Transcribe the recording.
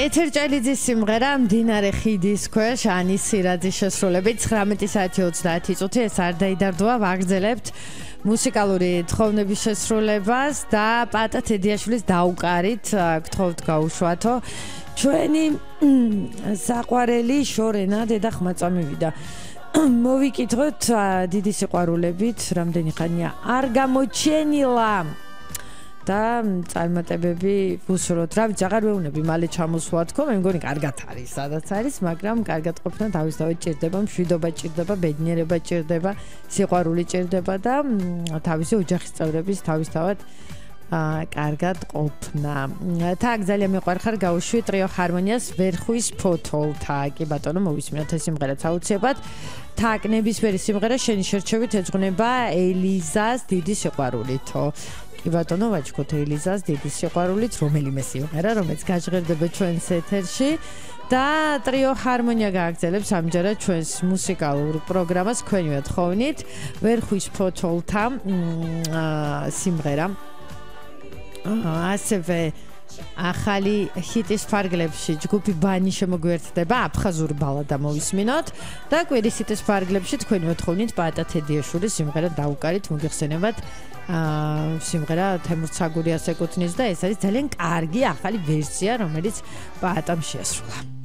ეთერჭელიძის სიმღერა მდინარე ხიდის ქვეშ ანის სირაძის შესრულებით 19 საათი 30 წუთი ეს არ დაიდარდოა ვაგრძელებთ მუსიკალური თხოვნების შესრულებას და პატა თედიაშვილის დაუკარით გთხოვთ გაუშვათო ჩვენი საყვარელი შორენა დედა ხმაწვა მივიდა მოვიკითხოთ დიდი სიყვარულებით რამდენი ხანია არ გამოჩენილა და წარმატებები ვუსურვოთ. რა ვიცი, აღარ ვეუბნები, მალე ჩამოსვლა თქო, მე მგონი კარგად არის, სადაც არის, მაგრამ კარგად ყოფნა თავისთავად ჭირდება, მშვიდობა ჭირდება, ბედნიერება ჭირდება, სიყვარული ჭირდება და თავისი ოჯახის წევრების თავისთავად კარგად ყოფნა. თაკ ძალიან მიყვარხარ გავუშვი ტრიო ჰარმონიას ვერხვის ფოთოლთა. კი ბატონო, მოვისმინოთ ეს სიმღერაც აუცილებლად. თაკ ნებისმიერი სიმღერა შენი შერჩევით ეძღვნება ელიზას დიდი სიყვარულითო. კი ბატონო, ვაჩქოთ ელიზას დიდი სიყვარულით, რომელიმე სიმღერა, რომელიც გაჟღერდება ჩვენს ეთერში და ტრიო ჰარმონია გააგრძელებს ამჯერად ჩვენს მუსიკალურ პროგრამას თქვენივე თხოვნით. ვერხვის ფოთოლთა სიმღერა. ასევე ახალი ჰიტის ფარგლებში ჯგუფი ბანი შემოგვერთდება აფხაზური ბალადა მოვისმინოთ და კვირის ჰიტის ფარგლებში თქვენივე თხოვნით პატა თედიაშვილის სიმღერა დაუკარით მოგიხსენებათ სიმღერა თემურ ცაგურიას ეკუთვნის და ეს არის ძალიან კარგი ახალი ვერსია რომელიც პატამ შეასრულა